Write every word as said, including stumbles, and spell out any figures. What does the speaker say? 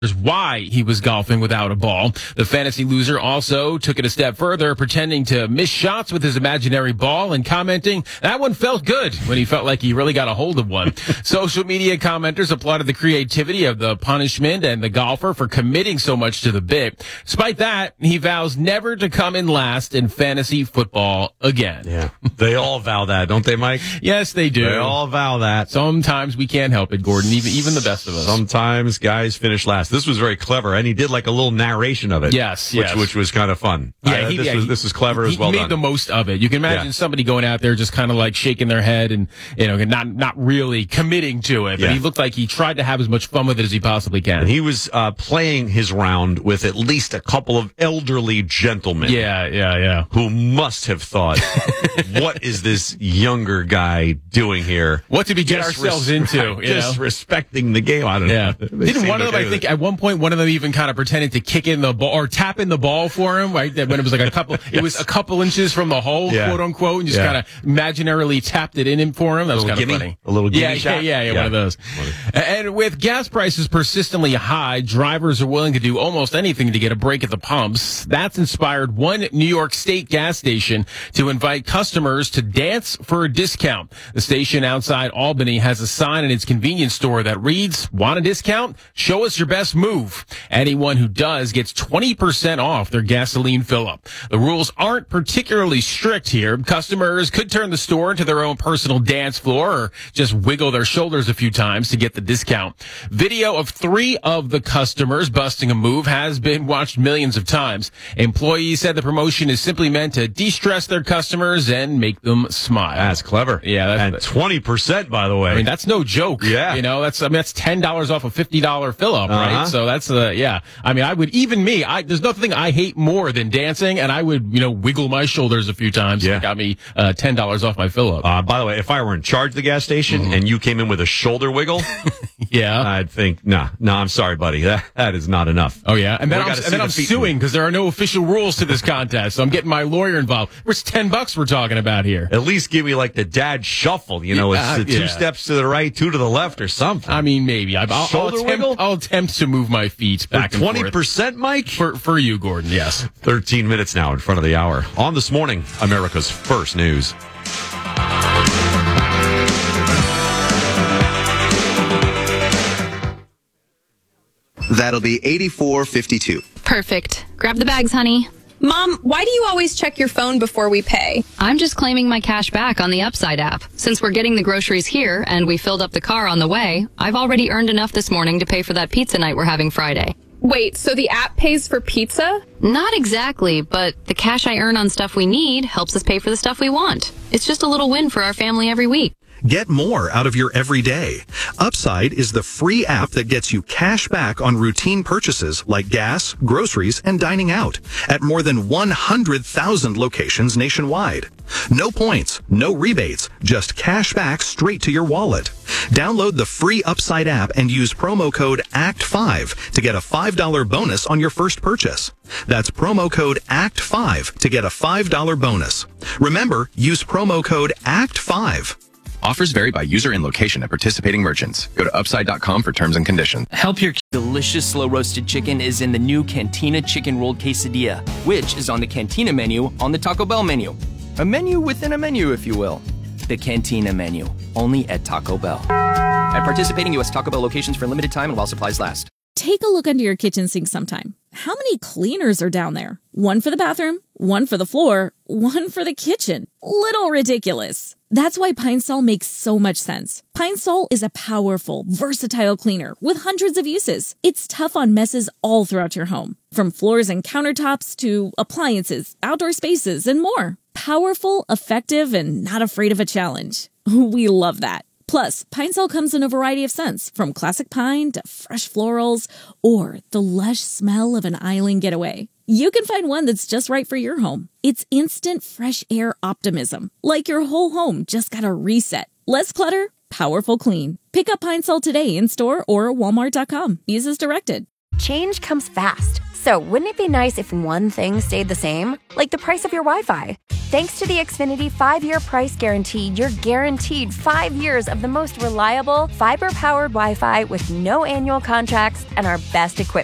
why he was golfing without a ball. The fantasy loser also took it a step further, pretending to miss shots with his imaginary ball and commenting that one felt good when he felt like he really got a hold of one. Social media commenters applauded the creativity of the punishment and the golfer for committing so much to the bit. Despite that, he vows never to come in last in fantasy football again. Yeah, they all vow that, don't they, Mike? Yes, they do. They all vow that. Sometimes we can't help it, Gordon, even even the best of us. Sometimes guys finish last. This was very clever, and he did like a little narration of it. Yes, which, yes. Which was kind of fun. Yeah, uh, he, this, yeah, was, he, this was clever he as well made done. the most of it. You can imagine Yeah. somebody going out there just kind of like shaking their head and, you know, not not really committing to it. But Yeah. he looked like he tried to have as much fun with it as he possibly can. And he was uh, playing his round with at least a couple of elderly gentlemen. Yeah, yeah, yeah. Who must have thought, what is this younger guy doing here? What did we get Just ourselves res- into? You Just know? respecting the game. I don't Yeah. know. They Didn't seemed one of them, okay I with think, it. at one point, one of them even kind of pretended to kick in the ball or tap in the ball for him, right? That when it was like a couple, it was a couple inches from the hole, Yeah. quote unquote, and just Yeah. kind of imaginarily tapped it in him for him. That was little kind of gimme? funny. A little gimme yeah, shot? yeah, yeah, yeah, Yeah. one of those. And with gas prices persistently high, drivers are willing to do almost anything to get a break at the pumps. That's inspired one New York State gas station to invite customers to dance for a discount. The station outside Albany has a sign in its convenience store that reads, "Want a discount? Show us your best move." Anyone who does gets twenty percent off their gasoline fill-up. The rules aren't particularly strict here. Customers could turn the store into their own personal dance floor or just wiggle their shoulders a few times to get the discount. Video of three of the customers busting a move has been watched millions of times. Employees said the promotion is simply meant to de-stress their customers and make them smile. That's clever. Yeah, that's and the- twenty percent, by the way. I mean, that's no joke. Yeah. You know, that's, I mean, that's ten dollars off a fifty dollars fill up, Uh-huh. right? So that's, uh, yeah. I mean, I would, even me, I, there's nothing I hate more than dancing, and I would, you know, wiggle my shoulders a few times. Yeah. It got me, uh, ten dollars off my fill up. Uh, by the way, if I were in charge of the gas station Mm-hmm. and you came in with a shoulder wiggle, yeah. I'd think, nah, no, I'm sorry, buddy. That, that is not enough. Oh, yeah. And then We I'm, gotta and see then the I'm feet suing move. because there are no official rules to this contest. So I'm getting my lawyer involved. It's ten bucks we're talking about here. At least give me like the dad shuffle. You know, Yeah, it's the two yeah. steps to the right, two to the left or something. I mean, maybe. I'll, I'll, Shoulder attempt, wiggle? I'll attempt to move my feet back and twenty forth. percent, Mike? For, for you, Gordon, yes. thirteen minutes now in front of the hour. On This Morning, America's First News. That'll be eighty-four fifty-two. Perfect. Grab the bags, honey. Mom, why do you always check your phone before we pay? I'm just claiming my cash back on the Upside app. Since we're getting the groceries here and we filled up the car on the way, I've already earned enough this morning to pay for that pizza night we're having Friday. Wait, so the app pays for pizza? Not exactly, but the cash I earn on stuff we need helps us pay for the stuff we want. It's just a little win for our family every week. Get more out of your everyday. Upside is the free app that gets you cash back on routine purchases like gas, groceries, and dining out at more than one hundred thousand locations nationwide. No points, no rebates, just cash back straight to your wallet. Download the free Upside app and use promo code A C T five to get a five dollars bonus on your first purchase. That's promo code A C T five to get a five dollars bonus. Remember, use promo code A C T five. Offers vary by user and location at participating merchants. Go to upside dot com for terms and conditions. Help your delicious slow roasted chicken is in the new Cantina Chicken Rolled Quesadilla, which is on the Cantina menu on the Taco Bell menu. A menu within a menu, if you will. The Cantina menu, only at Taco Bell. At participating U S Taco Bell locations for a limited time and while supplies last. Take a look under your kitchen sink sometime. How many cleaners are down there? One for the bathroom, one for the floor, one for the kitchen. Little ridiculous. That's why Pine Sol makes so much sense. Pine Sol is a powerful, versatile cleaner with hundreds of uses. It's tough on messes all throughout your home, from floors and countertops to appliances, outdoor spaces, and more. Powerful, effective, and not afraid of a challenge. We love that. Plus, Pine Sol comes in a variety of scents, from classic pine to fresh florals or the lush smell of an island getaway. You can find one that's just right for your home. It's instant fresh air optimism, like your whole home just got a reset. Less clutter, powerful clean. Pick up Pine Sol today in store or walmart dot com. Use as directed. Change comes fast, So, wouldn't it be nice if one thing stayed the same? Like the price of your Wi-Fi. Thanks to the Xfinity five-year price guarantee, you're guaranteed five years of the most reliable, fiber-powered Wi-Fi with no annual contracts and our best equipment.